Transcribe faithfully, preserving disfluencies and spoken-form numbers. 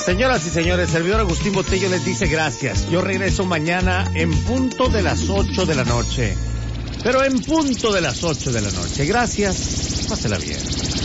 Señoras y señores, el servidor Agustín Botello les dice gracias. Yo regreso mañana en punto de las ocho de la noche. Pero en punto de las ocho de la noche. Gracias. Pásela bien.